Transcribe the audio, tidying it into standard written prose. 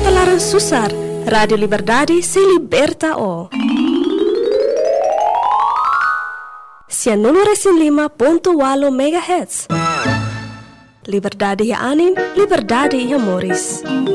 Pelaran Susar, Radio Liberdade se liberta o. Cianuro Resin 5.8 MHz. Liberdade ya anim, liberdade ya Moris.